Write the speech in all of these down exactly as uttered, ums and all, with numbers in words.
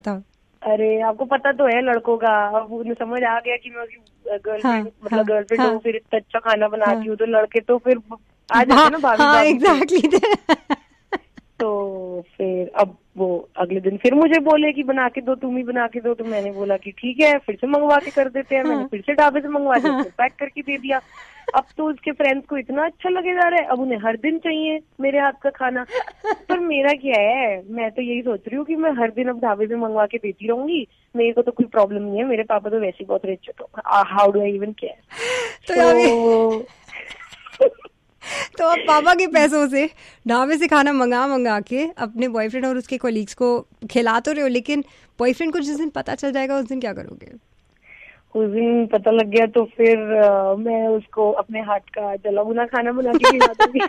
था? अरे आपको पता तो है लड़कों का, अब उन्हें समझ आ गया कि मैं उसकी गर्लफ्रेंड हाँ, मतलब हाँ, गर्लफ्रेंड हाँ, हूँ, फिर इतना अच्छा खाना बनाती हाँ, हूँ, तो लड़के तो फिर आ जाते हाँ, हैं ना भाभी हाँ, भाभी से। एग्जैक्टली। तो फिर अब वो अगले दिन फिर मुझे बोले कि बना के दो, तुम ही बना के दो। तो मैंने बोला कि ठीक है, फिर से मंगवा के कर देते हैं। मैंने फिर से ढाबे से मंगवा दिया, फिर पैक करके दे दिया। अब तो उसके फ्रेंड्स को इतना अच्छा लगे जा रहा है, अब उन्हें हर दिन चाहिए मेरे हाथ का खाना। पर मेरा क्या है, मैं तो यही सोच रही हूँ कि मैं हर दिन अब ढाबे से मंगवा के देती रहूंगी, मेरे को तो कोई प्रॉब्लम नहीं है, मेरे पापा तो वैसे ही बहुत रिच है, तो how do I even care. तो यार तो आप पापा के पैसों से ढाबे से खाना मंगा मंगा के अपने बॉयफ्रेंड और उसके कोलीग्स को खिला तो रहे हो, लेकिन बॉयफ्रेंड को जिस दिन पता चल जाएगा उस दिन क्या करोगे? उस दिन पता लग गया तो फिर uh, मैं उसको अपने हाथ का जला भुना खाना बना के खिला दूंगी।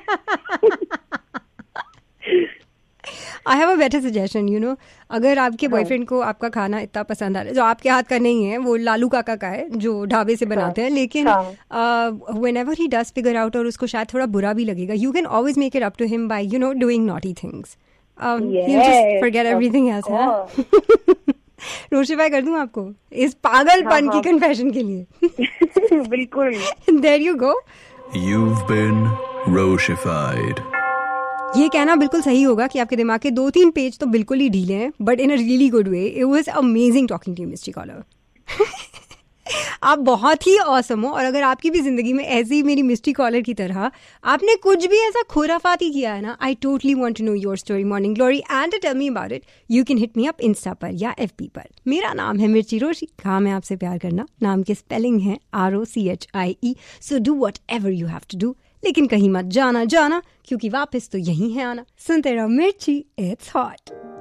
I have a better suggestion, you know, अगर आपके हाँ, बॉयफ्रेंड को आपका खाना इतना पसंद आ रहा है, जो आपके हाथ का नहीं है, वो लालू काका का है जो ढाबे से बनाते हाँ, हैं, लेकिन हाँ, when ever he does figure out और उसको शायद थोड़ा बुरा भी लगेगा, you can always make it up to him by, you know, doing naughty things. He will just yes forget of everything else. Course. रोशिफाई कर दूं आपको इस हाँ पागलपन की हाँ कन्फेशन के लिए? बिल्कुल। There you go. You've been Roshified. ये कहना बिल्कुल सही होगा कि आपके दिमाग के दो तीन पेज तो बिल्कुल ही ढीले हैं, but in a really good way. It was amazing talking to you Misty collar. आप बहुत ही ऑसम हो, और अगर आपकी भी जिंदगी में ऐसी ही मेरी मिस्टी कॉलर की तरह आपने कुछ भी ऐसा खुराफाती किया है ना, I totally want to know your story morning glory and to tell me about it. You can hit me up Insta पर या एफबी पर। मेरा नाम है मिर्ची रोशी, काम है आपसे प्यार करना। नाम की स्पेलिंग है R O C H I E. So do what ever you have to do, लेकिन कहीं मत जाना जाना, क्योंकि वापस तो यही है आना। सुनते रहो मिर्ची, इट्स हॉट।